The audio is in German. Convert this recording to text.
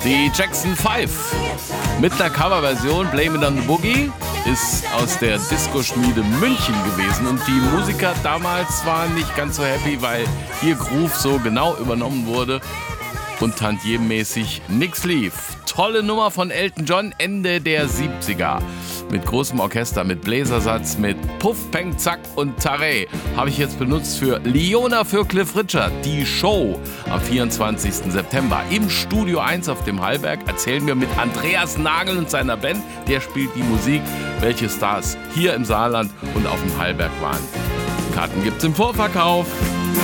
Die Jackson 5 mit einer Coverversion Blame It on the Boogie ist aus der Disco-Schmiede München gewesen und die Musiker damals waren nicht ganz so happy, weil ihr Groove so genau übernommen wurde und tantiemenmäßig nix lief. Tolle Nummer von Elton John Ende der 70er. Mit großem Orchester, mit Bläsersatz, mit Puff, Peng, Zack und Taré. Habe ich jetzt benutzt für Leona für Cliff Richard. Die Show am 24. September im Studio 1 auf dem Hallberg erzählen wir mit Andreas Nagel und seiner Band. Der spielt die Musik, welche Stars hier im Saarland und auf dem Hallberg waren. Karten gibt's im Vorverkauf.